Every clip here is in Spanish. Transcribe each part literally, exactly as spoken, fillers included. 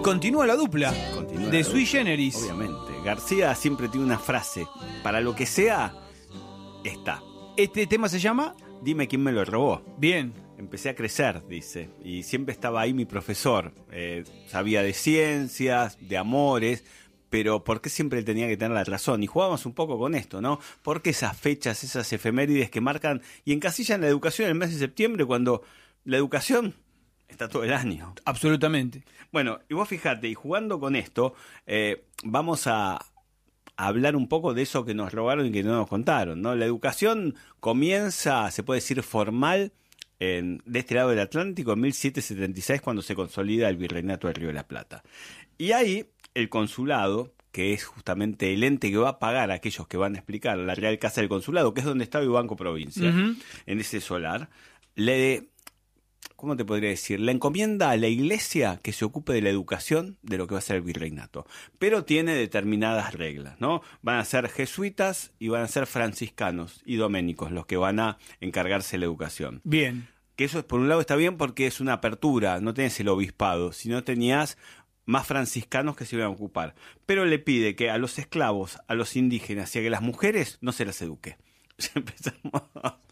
continúa la dupla Continúa de la Sui dupla, Generis. Obviamente. García siempre tiene una frase. Para lo que sea, está. Este tema se llama Dime quién me lo robó. Bien. Empecé a crecer, dice, y siempre estaba ahí mi profesor. Eh, sabía de ciencias, de amores, pero ¿por qué siempre tenía que tener la razón? Y jugábamos un poco con esto, ¿no? ¿Por qué esas fechas, esas efemérides que marcan y encasillan la educación en el mes de septiembre cuando la educación está todo el año? Absolutamente. Bueno, y vos fijate, y jugando con esto, eh, vamos a, a hablar un poco de eso que nos robaron y que no nos contaron, ¿no? La educación comienza, se puede decir, formal en, de este lado del Atlántico en mil setecientos setenta y seis, cuando se consolida el Virreinato del Río de la Plata. Y ahí el consulado, que es justamente el ente que va a pagar a aquellos que van a explicar la Real Casa del Consulado, que es donde estaba el Banco Provincia, uh-huh. en ese solar, le... ¿Cómo te podría decir? Le encomienda a la iglesia que se ocupe de la educación de lo que va a ser el virreinato. Pero tiene determinadas reglas, ¿no? Van a ser jesuitas y van a ser franciscanos y doménicos los que van a encargarse de la educación. Bien. Que eso, por un lado, está bien porque es una apertura. No tenés el obispado, sino tenías más franciscanos que se iban a ocupar. Pero le pide que a los esclavos, a los indígenas y a que las mujeres no se las eduque. Empezamos...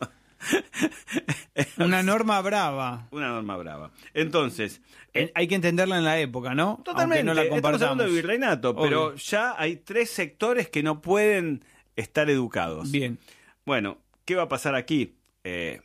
Una norma brava. Una norma brava. Entonces, eh, hay que entenderla en la época, ¿no? Totalmente. No la Estamos hablando de virreinato, obvio. Pero ya hay tres sectores que no pueden estar educados. Bien. Bueno, ¿qué va a pasar aquí? Eh,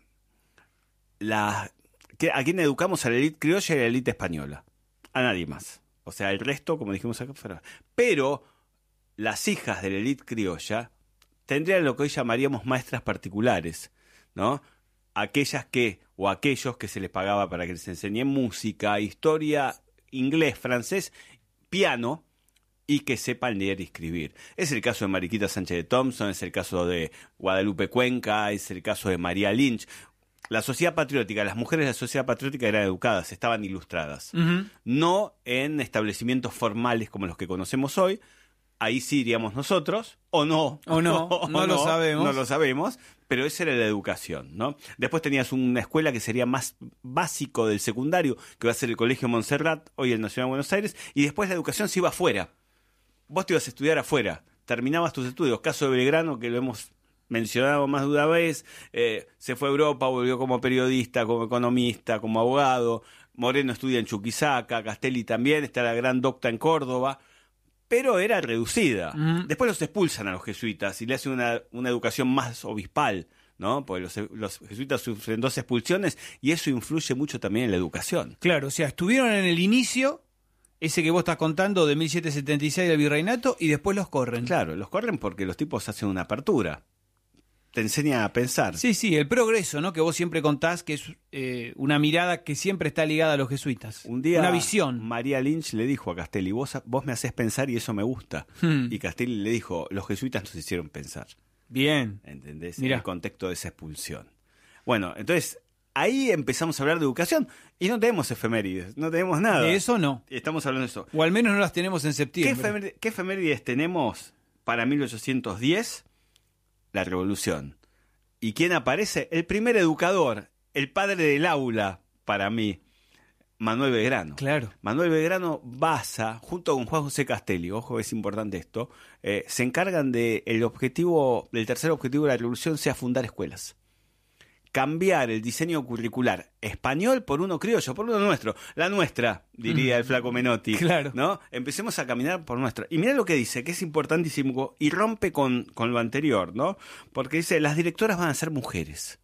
la, ¿A quién educamos? A la élite criolla y a la élite española. A nadie más. O sea, el resto, como dijimos acá, fuera. Pero las hijas de la élite criolla tendrían lo que hoy llamaríamos maestras particulares, ¿no? Aquellas que, o aquellos que se les pagaba para que les enseñen música, historia, inglés, francés, piano, y que sepan leer y escribir. Es el caso de Mariquita Sánchez de Thompson, es el caso de Guadalupe Cuenca, es el caso de María Lynch. La sociedad patriótica, las mujeres de la sociedad patriótica eran educadas, estaban ilustradas. Uh-huh. No en establecimientos formales como los que conocemos hoy. Ahí sí iríamos nosotros, o no. O no, o no, no lo sabemos. No lo sabemos, pero esa era la educación, ¿no? Después tenías una escuela que sería más básico del secundario, que va a ser el Colegio Montserrat, hoy el Nacional de Buenos Aires, y después la educación se iba afuera. Vos te ibas a estudiar afuera, terminabas tus estudios. Caso de Belgrano, que lo hemos mencionado más de una vez, eh, se fue a Europa, volvió como periodista, como economista, como abogado. Moreno estudia en Chuquisaca, Castelli también, está la Gran Docta en Córdoba. Pero era reducida. Uh-huh. Después los expulsan a los jesuitas y le hacen una, una educación más obispal, ¿no? Porque los, los jesuitas sufren dos expulsiones y eso influye mucho también en la educación. Claro, o sea, estuvieron en el inicio, ese que vos estás contando de mil setecientos setenta y seis del virreinato, y después los corren. Claro, los corren porque los tipos hacen una apertura. Te enseña a pensar. Sí, sí, el progreso, ¿no? Que vos siempre contás, que es eh, una mirada que siempre está ligada a los jesuitas. Un día, una visión. María Lynch le dijo a Castelli, vos, vos me haces pensar y eso me gusta. Hmm. Y Castelli le dijo, los jesuitas nos hicieron pensar. Bien. ¿Entendés? Mirá. En el contexto de esa expulsión. Bueno, entonces, ahí empezamos a hablar de educación y no tenemos efemérides, no tenemos nada. De eso no. Estamos hablando de eso. O al menos no las tenemos en septiembre. ¿Qué, efemérides, ¿qué efemérides tenemos para mil ochocientos diez? La Revolución. ¿Y quién aparece? El primer educador, el padre del aula, para mí, Manuel Belgrano. Claro. Manuel Belgrano Baza, junto con Juan José Castelli, ojo, es importante esto, eh, se encargan de el objetivo, el tercer objetivo de la Revolución sea fundar escuelas. Cambiar el diseño curricular español por uno criollo, por uno nuestro. La nuestra, diría mm. el flaco Menotti. Claro. ¿No? Empecemos a caminar por nuestra. Y mira lo que dice, que es importantísimo, y rompe con, con lo anterior, ¿no? Porque dice, las directoras van a ser mujeres.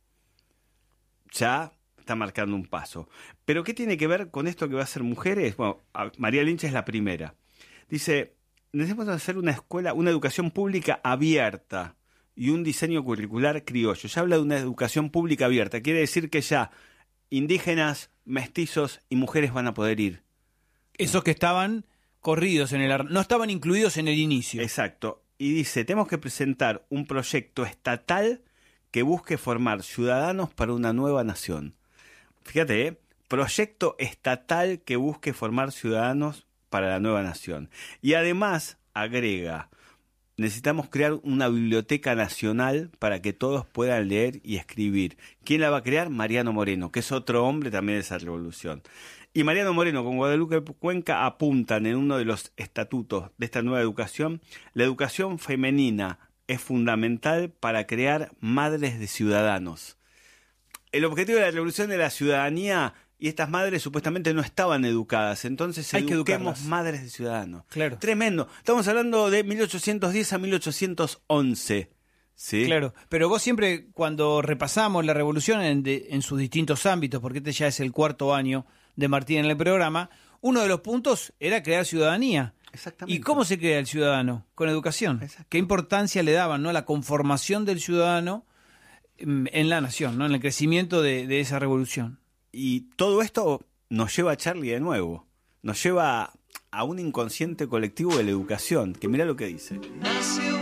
Ya está marcando un paso. Pero ¿qué tiene que ver con esto que va a ser mujeres? Bueno, María Lynch es la primera. Dice, necesitamos hacer una escuela, una educación pública abierta y un diseño curricular criollo. Ya habla de una educación pública abierta. Quiere decir que ya indígenas, mestizos y mujeres van a poder ir. Esos que estaban corridos en el... no estaban incluidos en el inicio. Exacto. Y dice, tenemos que presentar un proyecto estatal que busque formar ciudadanos para una nueva nación. Fíjate, ¿eh? Proyecto estatal que busque formar ciudadanos para la nueva nación. Y además agrega... necesitamos crear una biblioteca nacional para que todos puedan leer y escribir. ¿Quién la va a crear? Mariano Moreno, que es otro hombre también de esa revolución. Y Mariano Moreno con Guadalupe Cuenca apuntan en uno de los estatutos de esta nueva educación: la educación femenina es fundamental para crear madres de ciudadanos. El objetivo de la revolución de la ciudadanía, y estas madres supuestamente no estaban educadas, entonces Hay que eduquemos educarlas. madres de ciudadanos. Claro. Tremendo. Estamos hablando de mil ochocientos diez a mil ochocientos once. ¿Sí? Claro, pero vos siempre cuando repasamos la revolución en, de- en sus distintos ámbitos, porque este ya es el cuarto año de Martín en el programa, uno de los puntos era crear ciudadanía. Exactamente. ¿Y cómo se crea el ciudadano? Con educación. Exacto. ¿Qué importancia le daban, ¿no?, a la conformación del ciudadano mm, en la nación, ¿no?, en el crecimiento de, de esa revolución? Y todo esto nos lleva a Charlie de nuevo. Nos lleva a un inconsciente colectivo de la educación, que mira lo que dice.